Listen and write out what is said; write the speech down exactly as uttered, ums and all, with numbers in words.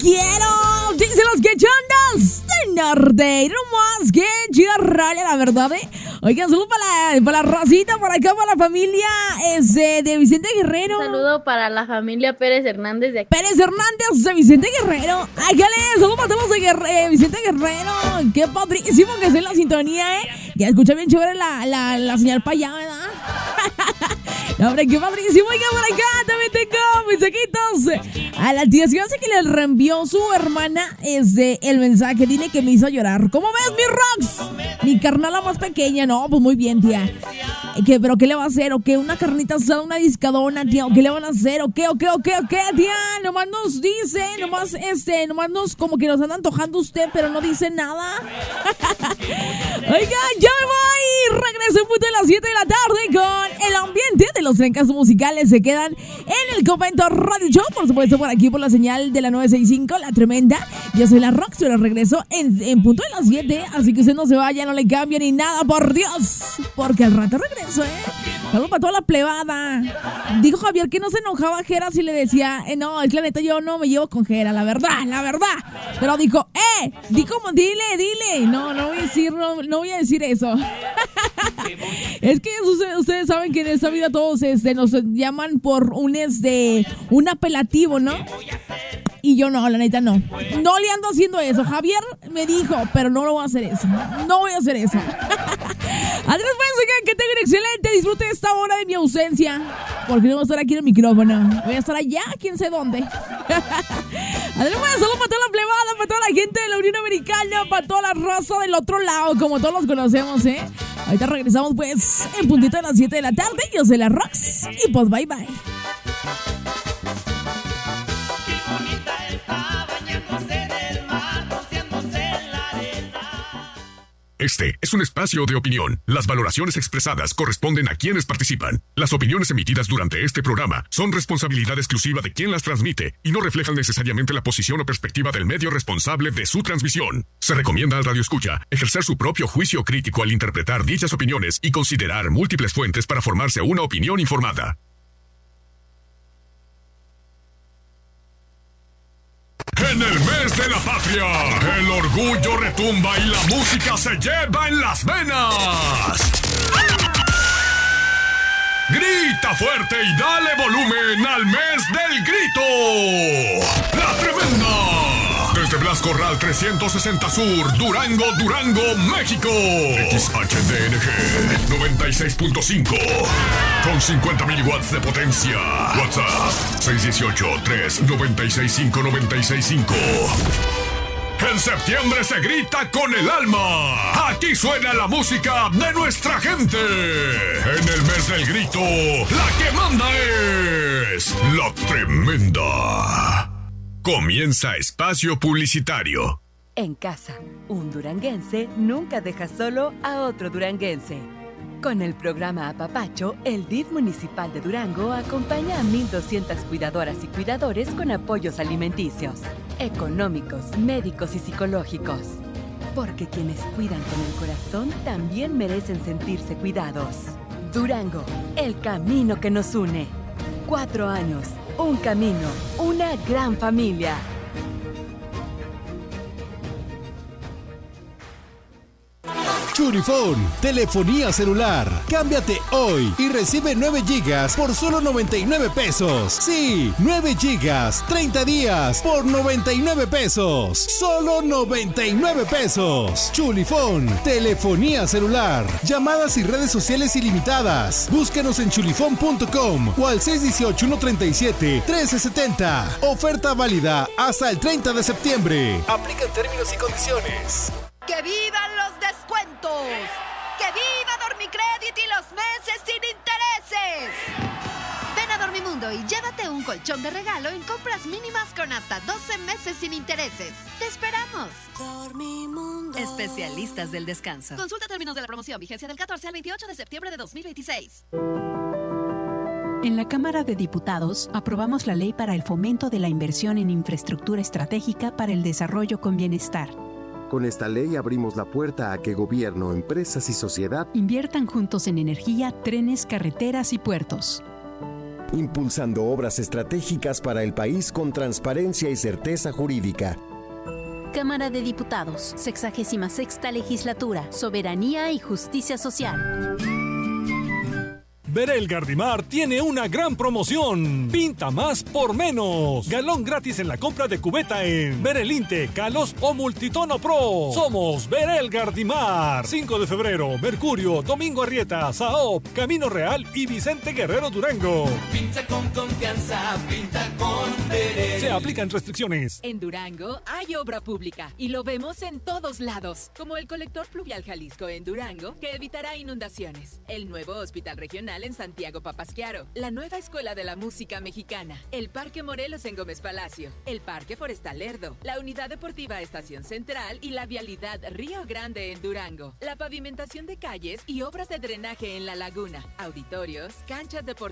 quiero. Dicen los que chandas de norte. No más que chirrale, la verdad, ¿eh? Oigan, saludos para la, para la racita, para acá, para la familia este, de Vicente Guerrero. Un saludo para la familia Pérez Hernández de aquí. Pérez Hernández de Vicente Guerrero. Ájale, saludos para todos de Guerre- eh, Vicente Guerrero. Qué padrísimo que esté en la sintonía, ¿eh? Ya escucha bien chévere la, la, la señal para allá, ¿verdad? No, hombre, qué padrísimo. Oiga, por acá también tengo mensajitos. A la tía, si hace que le reenvió su hermana este, el mensaje. Dile que me hizo llorar. ¿Cómo ves, mi Rox? Mi carnala más pequeña. No, pues muy bien, tía. ¿Qué, ¿Pero qué le va a hacer? ¿O qué? ¿Una carnita asada, una discadona, tía? ¿O qué le van a hacer? ¿O qué? ¿O qué? ¿O qué? ¿O qué, tía? Nomás nos dice, nomás, este, nomás nos, como que nos anda antojando usted, pero no dice nada. Oiga, ya me voy. Regreso en punto de las siete de la tarde con el ambiente de los trencas musicales. Se quedan en el Convento Radio Show, por supuesto, por aquí, por la señal de la nueve sesenta y cinco, la tremenda. Yo soy la Rox, yo les regreso en, en punto de las siete, así que usted no se vaya, no le cambie ni nada, por Dios, porque al rato regreso, ¿eh? Saludos para toda la plebada. Dijo Javier que no se enojaba Jera si le decía, eh, no, es que la neta yo no me llevo con Jera, la verdad, la verdad. Pero dijo, eh, di como, dile, dile. No, no voy a decir, no, no voy a decir eso. Es que ustedes, ustedes saben que en esta vida todos este, nos llaman por un, este, un apelativo, ¿no? Y yo no, la neta no. No le ando haciendo eso. Javier me dijo, pero no lo voy a hacer eso. No voy a hacer eso. Andrés, pues, que tengan excelente. Disfrute esta hora de mi ausencia. Porque no voy a estar aquí en el micrófono. Voy a estar allá, quién sé dónde. Andrés, pues, saludos para toda la plebada, para toda la gente de la Unión Americana, para toda la raza del otro lado, como todos los conocemos, ¿eh? Ahorita regresamos, pues, en puntito de las siete de la tarde. Yo soy la Rox. Y pues, bye, bye. Este es un espacio de opinión. Las valoraciones expresadas corresponden a quienes participan. Las opiniones emitidas durante este programa son responsabilidad exclusiva de quien las transmite y no reflejan necesariamente la posición o perspectiva del medio responsable de su transmisión. Se recomienda al radioescucha ejercer su propio juicio crítico al interpretar dichas opiniones y considerar múltiples fuentes para formarse una opinión informada. En el mes de la patria, el orgullo retumba y la música se lleva en las venas. Grita fuerte y dale volumen al mes del grito. La Tremenda. Desde Blas Corral trescientos sesenta Sur, Durango, Durango, México. X H D N G noventa y seis punto cinco. Con cincuenta mil watts de potencia. WhatsApp seis uno ocho, tres nueve seis cinco, nueve seis cinco. En septiembre se grita con el alma. Aquí suena la música de nuestra gente. En el mes del grito, la que manda es La Tremenda. Comienza espacio publicitario. En casa, un duranguense nunca deja solo a otro duranguense. Con el programa Apapacho, el D I F municipal de Durango acompaña a mil doscientas cuidadoras y cuidadores con apoyos alimenticios, económicos, médicos y psicológicos. Porque quienes cuidan con el corazón también merecen sentirse cuidados. Durango, el camino que nos une. Cuatro años, un camino, una gran familia. Churifón, telefonía celular. Cámbiate hoy y recibe nueve gigas por solo noventa y nueve pesos. Sí, nueve gigas, treinta días por noventa y nueve pesos. Solo noventa y nueve pesos. Chulifón, telefonía celular. Llamadas y redes sociales ilimitadas. Búscanos en chulifón punto com o al seis uno ocho, uno tres siete, uno tres siete cero. Oferta válida hasta el treinta de septiembre. Aplican términos y condiciones. ¡Que vivan los descuentos! ¡Que viva Dormicredit y los meses sin intereses! Ven a Dormimundo y llévate un colchón de regalo en compras mínimas con hasta doce meses sin intereses. ¡Te esperamos! Dormimundo. Especialistas del descanso. Consulta términos de la promoción. Vigencia del catorce al veintiocho de septiembre de dos mil veintiséis. En la Cámara de Diputados aprobamos la ley para el fomento de la inversión en infraestructura estratégica para el desarrollo con bienestar. Con esta ley abrimos la puerta a que gobierno, empresas y sociedad inviertan juntos en energía, trenes, carreteras y puertos. impulsando obras estratégicas para el país con transparencia y certeza jurídica. Cámara de Diputados, sexagésima sexta legislatura, soberanía y justicia social. Berel Gardimar tiene una gran promoción. Pinta más por menos. Galón gratis en la compra de cubeta en Berelinte, Calos o Multitono Pro. Somos Berel Gardimar. cinco de febrero, Mercurio, Domingo Arrieta, Saop, Camino Real y Vicente Guerrero Durango. Pinta con confianza, pinta con Berel. Se aplican restricciones. En Durango hay obra pública y lo vemos en todos lados, como el colector pluvial Jalisco en Durango, que evitará inundaciones. El nuevo hospital regional en Santiago Papasquiaro, la nueva Escuela de la Música Mexicana, el Parque Morelos en Gómez Palacio, el Parque Forestal Lerdo, la Unidad Deportiva Estación Central y la Vialidad Río Grande en Durango, la pavimentación de calles y obras de drenaje en la laguna, auditorios, canchas deportivas